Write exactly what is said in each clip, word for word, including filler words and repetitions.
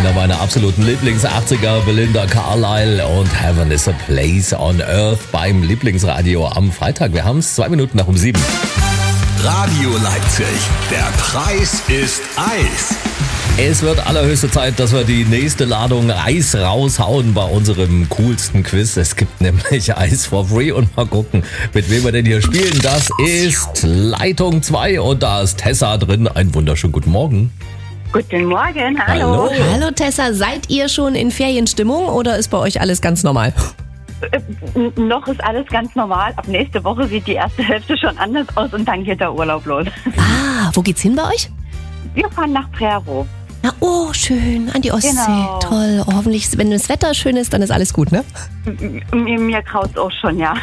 einer meiner absoluten Lieblings-achtziger, Belinda Carlisle und Heaven is a Place on Earth beim Lieblingsradio am Freitag. Wir haben es zwei Minuten nach um sieben. Radio Leipzig, der Preis ist Eis. Es wird allerhöchste Zeit, dass wir die nächste Ladung Eis raushauen bei unserem coolsten Quiz. Es gibt nämlich Eis for free und mal gucken, mit wem wir denn hier spielen. Das ist Leitung zwei und da ist Tessa drin. Einen wunderschönen guten Morgen. Guten Morgen, hallo. Hallo. Hallo Tessa, seid ihr schon in Ferienstimmung oder ist bei euch alles ganz normal? Äh, n- noch ist alles ganz normal. Ab nächste Woche sieht die erste Hälfte schon anders aus und dann geht der Urlaub los. Ah, wo geht's hin bei euch? Wir fahren nach Prero. Na, oh, schön, an die Ostsee. Genau. Toll. Oh, hoffentlich, wenn das Wetter schön ist, dann ist alles gut, ne? M- Mir, mir kraut's auch schon, ja.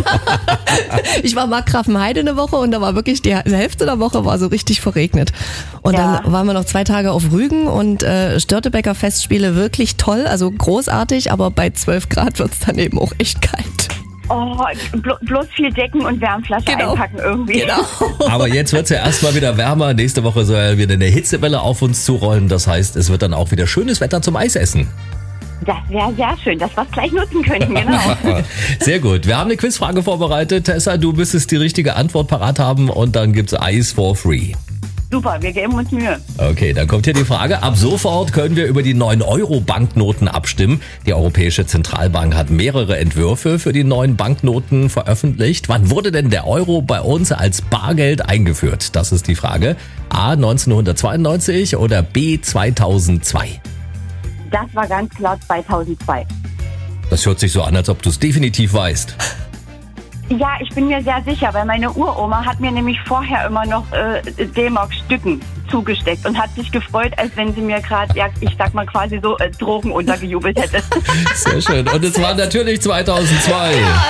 Ich war Markgrafenheide eine Woche und da war wirklich die Hälfte der Woche war so richtig verregnet. Und Ja. dann waren wir noch zwei Tage auf Rügen und äh, Störtebeker Festspiele wirklich toll, also großartig, aber bei zwölf Grad wird's dann eben auch echt kalt. Oh, blo- bloß viel Decken und Wärmflasche Genau. einpacken irgendwie. Genau. Aber jetzt wird es ja erstmal wieder wärmer. Nächste Woche soll ja wieder eine Hitzewelle auf uns zurollen. Das heißt, es wird dann auch wieder schönes Wetter zum Eisessen. Das wäre sehr schön, dass wir es gleich nutzen könnten, genau. Sehr gut. Wir haben eine Quizfrage vorbereitet. Tessa, du müsstest die richtige Antwort parat haben und dann gibt's Eis for free. Super, wir geben uns Mühe. Okay, dann kommt hier die Frage. Ab sofort können wir über die neuen Euro-Banknoten abstimmen. Die Europäische Zentralbank hat mehrere Entwürfe für die neuen Banknoten veröffentlicht. Wann wurde denn der Euro bei uns als Bargeld eingeführt? Das ist die Frage. A. neunzehnhundertzweiundneunzig oder B. zweitausendzwei? Das war ganz klar zweitausendzwei. Das hört sich so an, als ob du es definitiv weißt. Ja, ich bin mir sehr sicher, weil meine Uroma hat mir nämlich vorher immer noch äh, D-Mark-Stücken zugesteckt und hat sich gefreut, als wenn sie mir gerade, ja, ich sag mal quasi so, äh, Drogen untergejubelt hätte. Sehr schön. Und es war natürlich zweitausendzwei.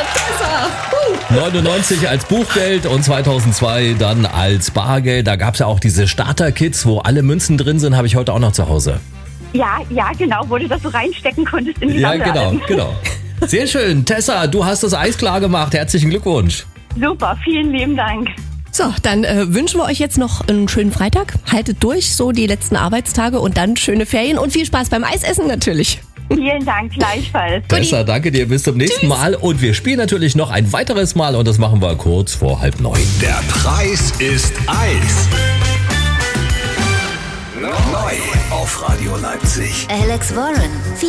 neunundneunzig als Buchgeld und zweitausendzwei dann als Bargeld. Da gab's ja auch diese Starter-Kits, wo alle Münzen drin sind, habe ich heute auch noch zu Hause. Ja, ja, genau, wo du das so reinstecken konntest in die Ja, Sammler. genau, genau. Sehr schön. Tessa, du hast das Eis klar gemacht. Herzlichen Glückwunsch. Super, vielen lieben Dank. So, dann äh, wünschen wir euch jetzt noch einen schönen Freitag. Haltet durch, so die letzten Arbeitstage und dann schöne Ferien und viel Spaß beim Eisessen natürlich. Vielen Dank gleichfalls. Tessa, danke dir. Bis zum nächsten Mal. Und wir spielen natürlich noch ein weiteres Mal und das machen wir kurz vor halb neun. Der Preis ist Eis. Neu auf Radio Leipzig. Alex Warren.